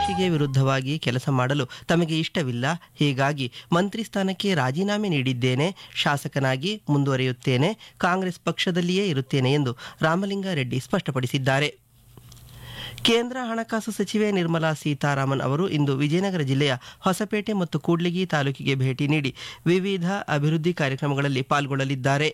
ಆಕಾಂಕ್ಷೆಗೆ ವಿರುದ್ಧವಾಗಿ ಕೆಲಸ ಮಾಡಲು ತಮಗೆ ಇಷ್ಟವಿಲ್ಲ. ಹೀಗಾಗಿ ಮಂತ್ರಿ ಸ್ಥಾನಕ್ಕೆ ರಾಜೀನಾಮೆ ನೀಡಿದ್ದೇನೆ. ಶಾಸಕನಾಗಿ ಮುಂದುವರಿಯುತ್ತೇನೆ. ಕಾಂಗ್ರೆಸ್ ಪಕ್ಷದಲ್ಲಿಯೇ ಇರುತ್ತೇನೆ ಎಂದು ರಾಮಲಿಂಗಾರೆಡ್ಡಿ ಸ್ಪಷ್ಟಪಡಿಸಿದ್ದಾರೆ. ಕೇಂದ್ರ ಹಣಕಾಸು ಸಚಿವೆ ನಿರ್ಮಲಾ ಸೀತಾರಾಮನ್ ಅವರು ಇಂದು ವಿಜಯನಗರ ಜಿಲ್ಲೆಯ ಹೊಸಪೇಟೆ ಮತ್ತು ಕೂಡ್ಲಿಗಿ ತಾಲೂಕಿಗೆ ಭೇಟಿ ನೀಡಿ ವಿವಿಧ ಅಭಿವೃದ್ಧಿ ಕಾರ್ಯಕ್ರಮಗಳಲ್ಲಿ ಪಾಲ್ಗೊಳ್ಳಲಿದ್ದಾರೆ.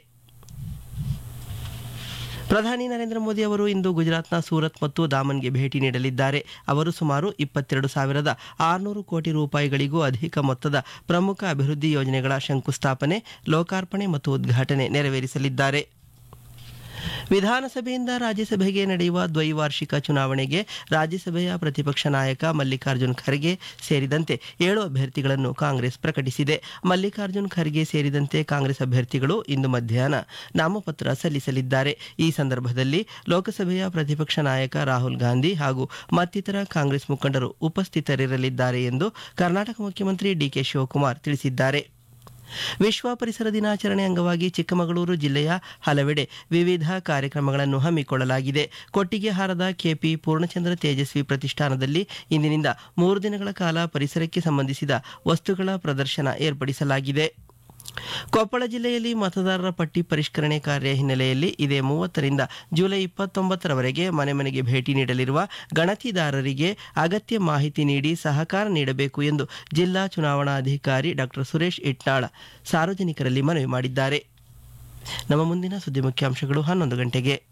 ಪ್ರಧಾನಿ ನರೇಂದ್ರ ಮೋದಿ ಅವರು ಇಂದು ಗುಜರಾತ್ನ ಸೂರತ್ ಮತ್ತು ದಾಮನ್ಗೆ ಭೇಟಿ ನೀಡಲಿದ್ದಾರೆ. ಅವರು ಸುಮಾರು 22,600 ಕೋಟಿ ರೂಪಾಯಿಗಳಿಗೂ ಅಧಿಕ ಮೊತ್ತದ ಪ್ರಮುಖ ಅಭಿವೃದ್ಧಿ ಯೋಜನೆಗಳ ಶಂಕುಸ್ಥಾಪನೆ, ಲೋಕಾರ್ಪಣೆ ಮತ್ತು ಉದ್ಘಾಟನೆ ನೆರವೇರಿಸಲಿದ್ದಾರೆ. ವಿಧಾನಸಭೆಯಿಂದ ರಾಜ್ಯಸಭೆಗೆ ನಡೆಯುವ ದ್ವೈವಾರ್ಷಿಕ ಚುನಾವಣೆಗೆ ರಾಜ್ಯಸಭೆಯ ಪ್ರತಿಪಕ್ಷ ನಾಯಕ ಮಲ್ಲಿಕಾರ್ಜುನ್ ಖರ್ಗೆ ಸೇರಿದಂತೆ 7 ಅಭ್ಯರ್ಥಿಗಳನ್ನು ಕಾಂಗ್ರೆಸ್ ಪ್ರಕಟಿಸಿದೆ. ಮಲ್ಲಿಕಾರ್ಜುನ್ ಖರ್ಗೆ ಸೇರಿದಂತೆ ಕಾಂಗ್ರೆಸ್ ಅಭ್ಯರ್ಥಿಗಳು ಇಂದು ಮಧ್ಯಾಹ್ನ ನಾಮಪತ್ರ ಸಲ್ಲಿಸಲಿದ್ದಾರೆ. ಈ ಸಂದರ್ಭದಲ್ಲಿ ಲೋಕಸಭೆಯ ಪ್ರತಿಪಕ್ಷ ನಾಯಕ ರಾಹುಲ್ ಗಾಂಧಿ ಹಾಗೂ ಮತ್ತಿತರ ಕಾಂಗ್ರೆಸ್ ಮುಖಂಡರು ಉಪಸ್ಥಿತರಿರಲಿದ್ದಾರೆ ಎಂದು ಕರ್ನಾಟಕ ಮುಖ್ಯಮಂತ್ರಿ ಡಿಕೆ ಶಿವಕುಮಾರ್ ತಿಳಿಸಿದ್ದಾರೆ. ವಿಶ್ವ ಪರಿಸರ ದಿನಾಚರಣೆ ಅಂಗವಾಗಿ ಚಿಕ್ಕಮಗಳೂರು ಜಿಲ್ಲೆಯ ಹಲವೆಡೆ ವಿವಿಧ ಕಾರ್ಯಕ್ರಮಗಳನ್ನು ಹಮ್ಮಿಕೊಳ್ಳಲಾಗಿದೆ. ಕೊಟ್ಟಿಗೆಹಾರದ ಕೆಪಿ ಪೂರ್ಣಚಂದ್ರ ತೇಜಸ್ವಿ ಪ್ರತಿಷ್ಠಾನದಲ್ಲಿ ಇಂದಿನಿಂದ 3 ದಿನಗಳ ಕಾಲ ಪರಿಸರಕ್ಕೆ ಸಂಬಂಧಿಸಿದ ವಸ್ತುಗಳ ಪ್ರದರ್ಶನ ಏರ್ಪಡಿಸಲಾಗಿದೆ. ಕೊಪ್ಪಳ ಜಿಲ್ಲೆಯಲ್ಲಿ ಮತದಾರರ ಪಟ್ಟಿ ಪರಿಷ್ಕರಣೆ ಕಾರ್ಯ ಹಿನ್ನೆಲೆಯಲ್ಲಿ ಇದೇ 30ರಿಂದ ಜುಲೈ 29ರವರೆಗೆ ಮನೆ ಮನೆಗೆ ಭೇಟಿ ನೀಡಲಿರುವ ಗಣತಿದಾರರಿಗೆ ಅಗತ್ಯ ಮಾಹಿತಿ ನೀಡಿ ಸಹಕಾರ ನೀಡಬೇಕು ಎಂದು ಜಿಲ್ಲಾ ಚುನಾವಣಾಧಿಕಾರಿ ಡಾ ಸುರೇಶ್ ಇಟ್ನಾಳ್ ಸಾರ್ವಜನಿಕರಲ್ಲಿ ಮನವಿ ಮಾಡಿದ್ದಾರೆ. ನಮ್ಮ ಮುಂದಿನ ಸುದ್ದಿ ಮುಖ್ಯಾಂಶಗಳು 11 ಗಂಟೆಗೆ.